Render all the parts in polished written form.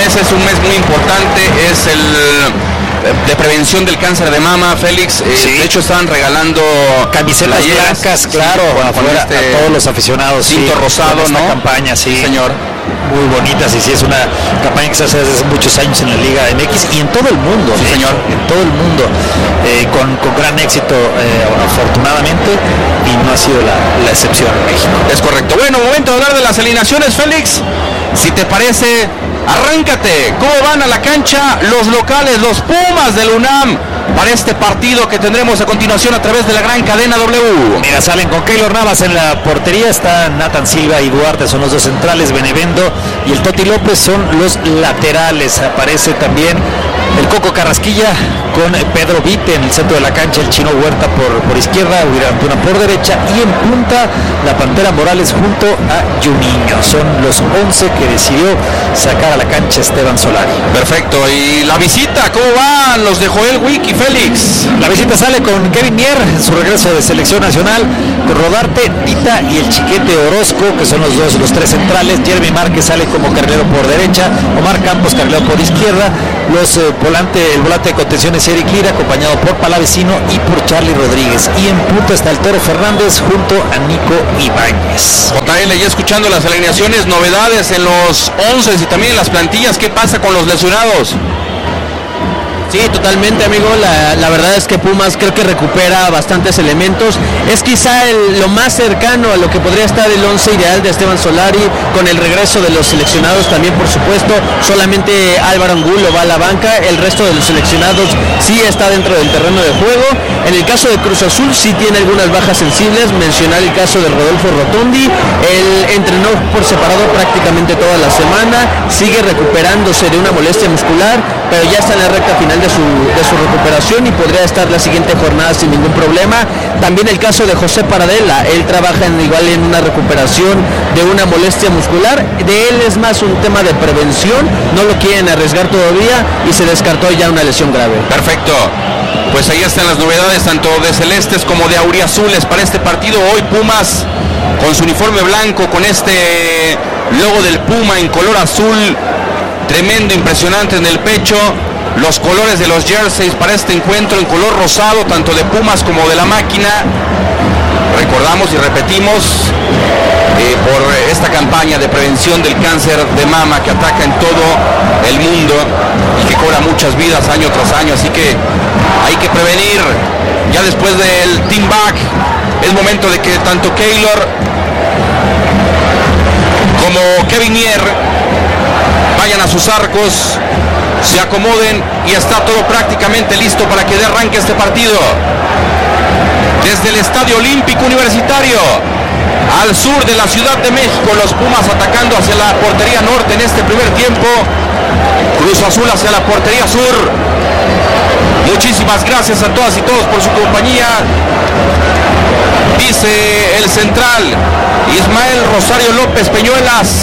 mes es un mes muy importante, es el de prevención del cáncer de mama, Félix. Sí. De hecho estaban regalando camisetas blancas, claro, sí, a todos los aficionados. Cinto rosado, esta ¿no? Campaña, sí, señor. Muy bonitas, y sí, es una campaña que se hace desde hace muchos años en la Liga MX y en todo el mundo. Sí, señor. En todo el mundo, con gran éxito, afortunadamente, y no ha sido la excepción en México. Es correcto. Bueno, momento de hablar de las alineaciones, Félix. Si te parece, arráncate. ¿Cómo van a la cancha los locales, los Pumas del UNAM, para este partido que tendremos a continuación a través de la gran cadena W? Mira, salen con Keylor Navas en la portería, está Nathan Silva y Duarte, son los dos centrales, Benevendo y el Toti López son los laterales. Aparece también el Coco Carrasquilla con Pedro Vite en el centro de la cancha, el Chino Huerta por izquierda, Uriantuna por derecha, y en punta la Pantera Morales junto a Juninho. Son los 11 que decidió sacar a la cancha Esteban Solari. Perfecto. ¿Y la visita? ¿Cómo van los de Joel Wiki, Félix? La visita sale con Kevin Mier en su regreso de selección nacional, con Rodarte, Tita y el Chiquete Orozco, que son los tres centrales. Jeremy Márquez sale como carrilero por derecha, Omar Campos carrilero por izquierda, el volante de contención es Eric Lira, acompañado por Palavecino y por Charlie Rodríguez, y en punta está el Toro Fernández junto a Nico Ibáñez. JL, ya escuchando las alineaciones, novedades en los 11 y también en las plantillas. ¿Qué pasa con los lesionados? Sí, totalmente, amigo. La verdad es que Pumas creo que recupera bastantes elementos. Es quizá lo más cercano a lo que podría estar el 11 ideal de Esteban Solari, con el regreso de los seleccionados también, por supuesto. Solamente Álvaro Angulo va a la banca, el resto de los seleccionados sí está dentro del terreno de juego. En el caso de Cruz Azul sí tiene algunas bajas sensibles. Mencionar el caso de Rodolfo Rotondi. Él entrenó por separado prácticamente toda la semana, sigue recuperándose de una molestia muscular, pero ya está en la recta final de su recuperación y podría estar la siguiente jornada sin ningún problema. También el caso de José Paradela, él trabaja igual en una recuperación de una molestia muscular. De él es más un tema de prevención, no lo quieren arriesgar todavía y se descartó ya una lesión grave. Perfecto. Pues ahí están las novedades tanto de celestes como de auriazules para este partido. Hoy Pumas con su uniforme blanco, con este logo del Puma en color azul, tremendo, impresionante en el pecho. Los colores de los jerseys para este encuentro en color rosado, tanto de Pumas como de la máquina. Recordamos y repetimos por esta campaña de prevención del cáncer de mama que ataca en todo el mundo y que cobra muchas vidas año tras año, así que hay que prevenir. Ya después del team back es momento de que tanto Keylor como Kevin Mier vayan a sus arcos, se acomoden y está todo prácticamente listo para que dé arranque este partido. Desde el Estadio Olímpico Universitario, al sur de la Ciudad de México, los Pumas atacando hacia la portería norte en este primer tiempo, Cruz Azul hacia la portería sur. Muchísimas gracias a todas y todos por su compañía, dice el central Ismael Rosario López Peñuelas.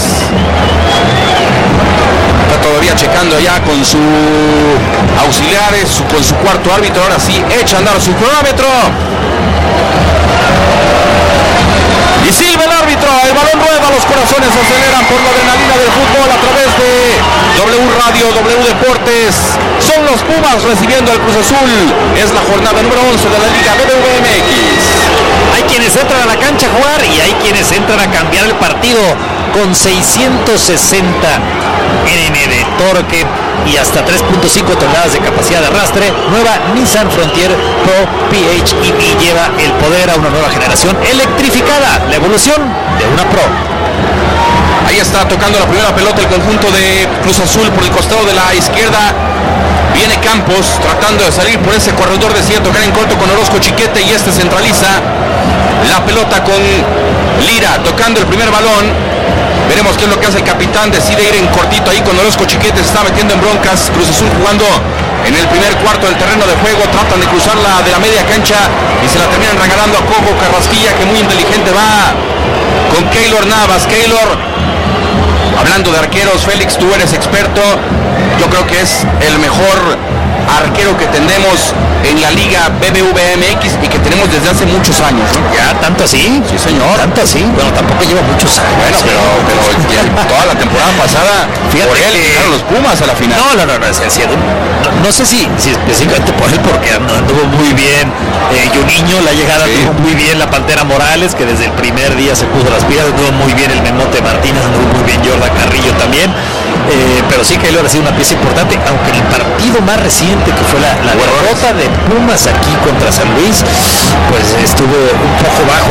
Está todavía checando allá con sus auxiliares, con su cuarto árbitro. Ahora sí, echa a andar su cronómetro. Y silba el árbitro, el balón rueda, los corazones aceleran por la adrenalina del fútbol a través de W Radio, W Deportes. Son los Pumas recibiendo al Cruz Azul. Es la jornada número 11 de la Liga WMX. Hay quienes entran a la cancha a jugar y hay quienes entran a cambiar el partido con 660 Nm de torque y hasta 3.5 toneladas de capacidad de arrastre. Nueva Nissan Frontier Pro PHEV lleva el poder a una nueva generación electrificada, la evolución de una Pro. Ahí está tocando la primera pelota el conjunto de Cruz Azul por el costado de la izquierda. Viene Campos tratando de salir por ese corredor desierto, tocar en corto con Orozco Chiquete y este centraliza la pelota con Lira tocando el primer balón. Veremos qué es lo que hace el capitán, decide ir en cortito ahí con Orozco Chiquete, se está metiendo en broncas. Cruz Azul jugando en el primer cuarto del terreno de juego, tratan de cruzarla de la media cancha y se la terminan regalando a Coco Carrasquilla, que muy inteligente va con Keylor Navas. Keylor, hablando de arqueros, Félix, tú eres experto, yo creo que es el mejor arquero que tenemos en la Liga BBVA MX y que tenemos desde hace muchos años, ¿no? ¿Ya? ¿Tanto así? Sí, señor. ¿Tanto así? Bueno, tampoco lleva muchos años. Bueno, sí. pero ya toda la temporada pasada, fíjate por él llegaron los Pumas a la final. No, es decir, no sé si específicamente por él, porque anduvo muy bien Juninho, la llegada anduvo muy bien la Pantera Morales, que desde el primer día se puso las pilas, anduvo muy bien el Memote Martínez, anduvo muy bien Jordan Carrillo también, pero sí que él ha sido una pieza importante, aunque en el partido más reciente, que fue la derrota de Pumas aquí contra San Luis, pues estuvo un poco bajo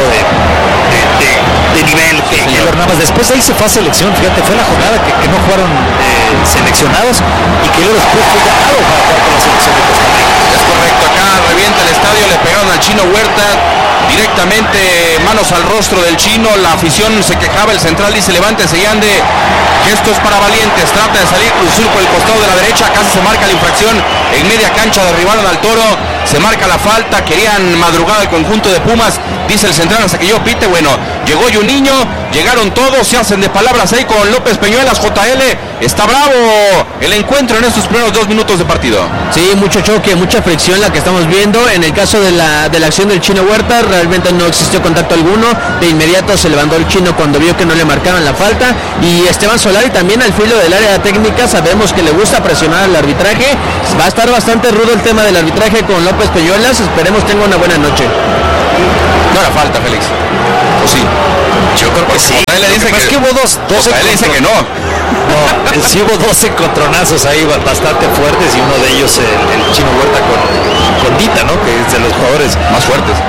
de nivel que Keylor Navas. Después ahí se fue a selección, fíjate, fue la jornada que no jugaron seleccionados y que luego después fue llamado para jugar con la selección de Costa Rica. Es correcto, acá revienta el estadio, le pegaron al Chino Huerta, directamente manos al rostro del Chino, la afición se quejaba, el central dice levántese y ande, gestos para valientes, trata de salir Cruz Azul por el costado de la derecha, casi se marca la infracción, en media cancha derribaron al Toro, se marca la falta, querían madrugar al conjunto de Pumas, dice el central hasta que yo pite, bueno, llegó Juninho, llegaron todos, se hacen de palabras ahí con López Peñuelas, JL, está bravo el encuentro en estos primeros 2 minutos de partido. Sí, mucho choque, mucha fricción la que estamos viendo. En el caso de la acción del Chino Huerta, realmente no existió contacto alguno. De inmediato se levantó el Chino cuando vio que no le marcaron la falta. Y Esteban Solari también al filo del área técnica, sabemos que le gusta presionar al arbitraje. Va a estar bastante rudo el tema del arbitraje con López Peñuelas. Esperemos tenga una buena noche. No era falta, Félix. ¿O sí? Yo creo que sí. Él le dice que hubo dos él dice que no. No, sí hubo 2 encontronazos ahí bastante fuertes y uno de ellos el Chino Huerta con Dita, ¿no? Que es de los jugadores más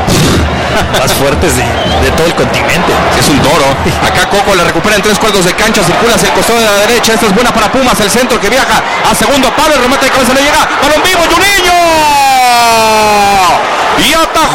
fuertes de todo el continente. Es un toro. Acá Coco le recupera en 3 cuartos de cancha, circula hacia el costado de la derecha. Esta es buena para Pumas, el centro que viaja a segundo palo, el remate de cabeza le llega. Balón vivo, Juninho. Y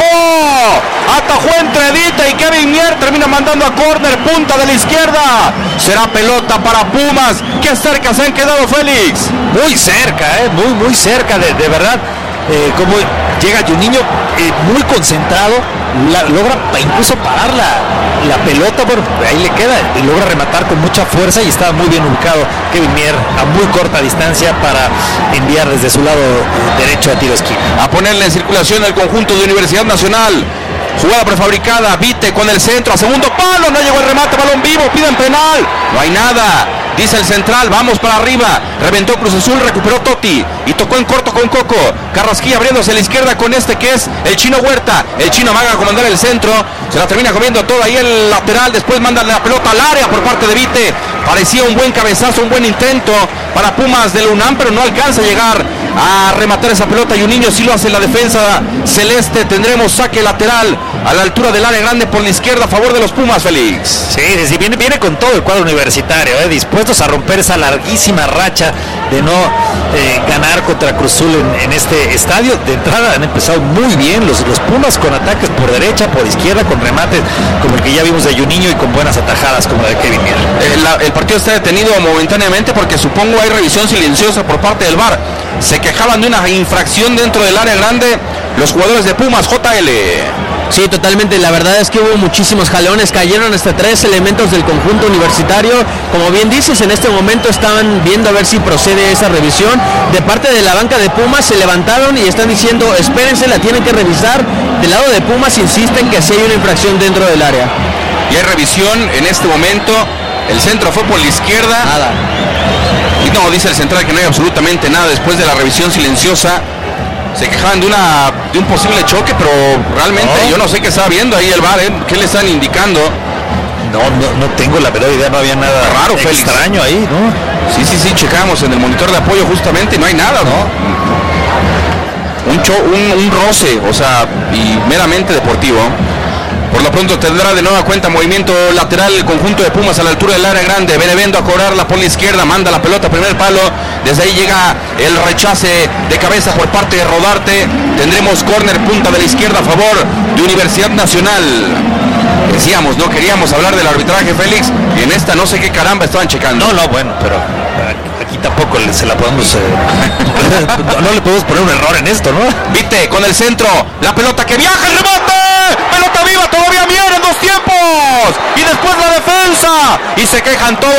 atajó entre Dita y Kevin Mier, termina mandando a córner, punta de la izquierda, será pelota para Pumas. Qué cerca se han quedado, Félix. Muy cerca, muy cerca, de verdad. Como llega Juninho muy concentrado, logra incluso parar la pelota, bueno, ahí le queda y logra rematar con mucha fuerza y estaba muy bien ubicado Kevin Mier a muy corta distancia para enviar desde su lado derecho a tiro esquina. A ponerle en circulación el conjunto de Universidad Nacional. Jugada prefabricada, Vite con el centro a segundo palo, no llegó el remate, balón vivo, piden penal, no hay nada, dice el central, vamos para arriba, reventó Cruz Azul, recuperó Totti y tocó en corto con Coco, Carrasquilla abriéndose a la izquierda con este que es el Chino Huerta, el Chino amaga a comandar el centro, se la termina comiendo toda ahí el lateral, después manda la pelota al área por parte de Vite, parecía un buen cabezazo, un buen intento para Pumas del UNAM, pero no alcanza a llegar a rematar esa pelota y un niño sí lo hace en la defensa celeste. Tendremos saque lateral a la altura del área grande por la izquierda a favor de los Pumas, Félix. Sí, viene con todo el cuadro universitario, dispuestos a romper esa larguísima racha de no ganar contra Cruz Azul en este estadio. De entrada han empezado muy bien los Pumas con ataques por derecha, por izquierda, con remates como el que ya vimos de Juninho y con buenas atajadas como la de Kevin Mier. El partido está detenido momentáneamente porque supongo hay revisión silenciosa por parte del VAR. Se quejaban de una infracción dentro del área grande los jugadores de Pumas, JL. Sí, totalmente, la verdad es que hubo muchísimos jalones, cayeron hasta 3 elementos del conjunto universitario, como bien dices, en este momento estaban viendo a ver si procede esa revisión, de parte de la banca de Pumas se levantaron y están diciendo, espérense, la tienen que revisar, del lado de Pumas insisten que sí hay una infracción dentro del área. Y hay revisión en este momento, el centro fue por la izquierda. Nada. Y no, dice el central que no hay absolutamente nada después de la revisión silenciosa. Se quejaban de un posible choque, pero realmente yo no sé qué estaba viendo ahí el VAR, ¿qué le están indicando? No tengo la verdad idea, no había nada raro, extraño ahí, ¿no? Sí, checamos en el monitor de apoyo justamente y no hay nada, ¿no? Un roce, o sea, y meramente deportivo. Por lo pronto tendrá de nueva cuenta movimiento lateral el conjunto de Pumas a la altura del área grande. Benevendo a cobrarla por la izquierda, manda la pelota primer palo. Desde ahí llega el rechace de cabeza por parte de Rodarte. Tendremos córner punta de la izquierda a favor de Universidad Nacional. Decíamos, no queríamos hablar del arbitraje, Félix, y en esta no sé qué caramba estaban checando. No, bueno, pero aquí tampoco se la podemos... no le podemos poner un error en esto, ¿no? Vite con el centro, la pelota que viaja, el remate. Pelota viva, todavía Mier en 2 tiempos. Y después la defensa. Y se quejan todos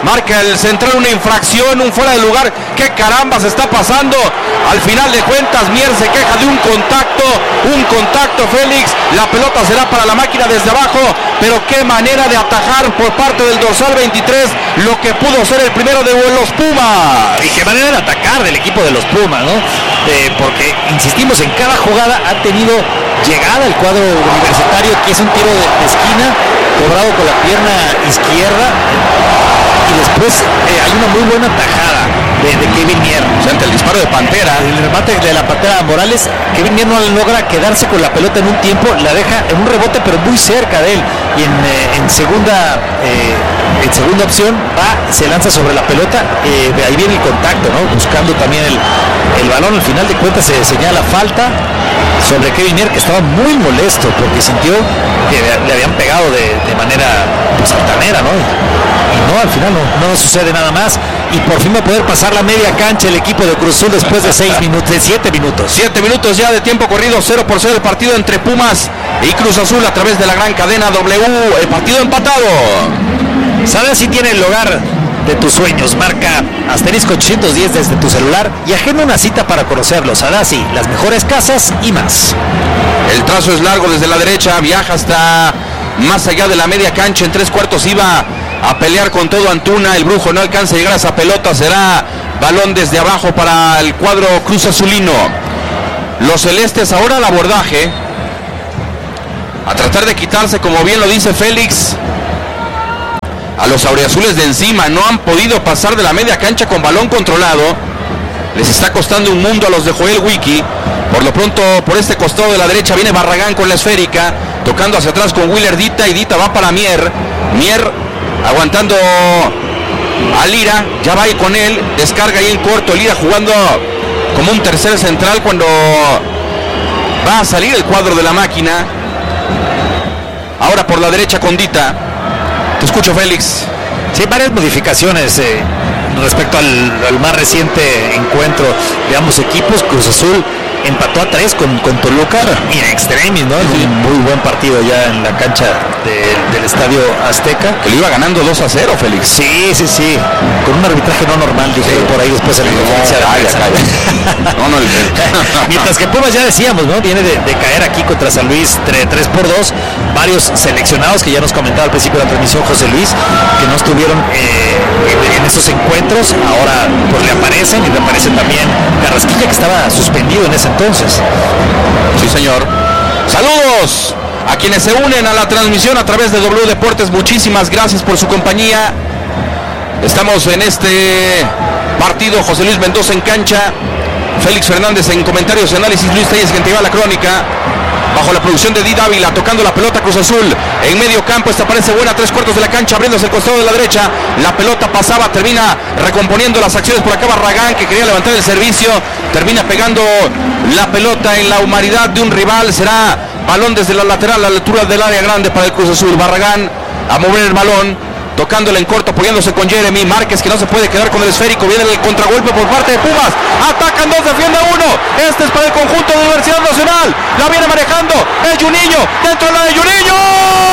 marca el central una infracción, un fuera de lugar. ¿Qué caramba se está pasando? Al final de cuentas, Mier se queja de un contacto, Félix. La pelota será para la máquina desde abajo, pero qué manera de atajar por parte del dorsal 23 lo que pudo ser el primero de los Pumas. Y qué manera de atacar del equipo de los Pumas, ¿no? Porque, insistimos, en cada jugada ha tenido llegada el cuadro universitario, que es un tiro de esquina, cobrado con la pierna izquierda, y después hay una muy buena tajada de Kevin Mier. O sea, ante el disparo de Pantera, el remate de la Pantera Morales, Kevin Mier no logra quedarse con la pelota en un tiempo, la deja en un rebote pero muy cerca de él, y en segunda opción se lanza sobre la pelota, de ahí viene el contacto, ¿no? Buscando también el balón. Al final de cuentas se señala falta sobre Kevin Mier, que estaba muy molesto porque sintió que le habían pegado de manera altanera, ¿no? Y no, al final no sucede nada más, y por fin va a poder pasar la media cancha el equipo de Cruz Azul después de 7 minutos. 7 minutos ya de tiempo corrido, 0-0 el partido entre Pumas y Cruz Azul a través de la gran cadena W. El partido empatado. ¿Sabes si tiene el lugar de tus sueños? Marca asterisco 810 desde tu celular y agenda una cita para conocerlos. Sadasi, las mejores casas y más. El trazo es largo desde la derecha, viaja hasta más allá de la media cancha. En 3/4 iba a pelear con todo Antuna. El Brujo no alcanza a llegar a esa pelota. Será balón desde abajo para el cuadro Cruz Azulino. Los celestes ahora al abordaje, a tratar de quitarse, como bien lo dice Félix, a los auriazules de encima. No han podido pasar de la media cancha con balón controlado. Les está costando un mundo a los de Joel Wiki. Por lo pronto, por este costado de la derecha viene Barragán con la esférica, tocando hacia atrás con Willer Dita, y Dita va para Mier. Mier aguantando a Lira, ya va ahí con él, descarga ahí en corto. Lira jugando como un tercer central cuando va a salir el cuadro de la máquina. Ahora por la derecha con Dita. Te escucho, Félix. Sí, varias modificaciones respecto al más reciente encuentro de ambos equipos. Cruz Azul empató a 3 con Toluca in extremis, ¿no? Sí. Un muy buen partido ya en la cancha del Estadio Azteca. Que lo iba ganando 2-0, Félix. Sí, con un arbitraje no normal, dije por ahí después en la conferencia de prensa. Mientras que Pumas, ya decíamos, ¿no? Viene de caer aquí contra San Luis 3-2. Varios seleccionados que ya nos comentaba al principio de la transmisión José Luis, que no estuvieron en esos encuentros, ahora pues reaparecen, y reaparece también Carrasquilla, que estaba suspendido en ese entonces. Sí, señor. Saludos a quienes se unen a la transmisión a través de W Deportes. Muchísimas gracias por su compañía. Estamos en este partido. José Luis Mendoza en cancha, Félix Fernández en comentarios y análisis, Luis Telles quien te lleva la crónica, bajo la producción de Di Dávila, tocando la pelota Cruz Azul en medio campo. Esta parece buena, 3/4 de la cancha, abriéndose el costado de la derecha. La pelota pasaba, termina recomponiendo las acciones por acá Barragán, que quería levantar el servicio, termina pegando la pelota en la humanidad de un rival. Será balón desde la lateral a la altura del área grande para el Cruz Azul. Barragán a mover el balón, tocándole en corto, apoyándose con Jeremy Márquez, que no se puede quedar con el esférico. Viene el contragolpe por parte de Pumas. Atacan 2, defiende 1. Este es para el conjunto de Universidad Nacional. La viene manejando el Juninho, dentro de la de Juninho.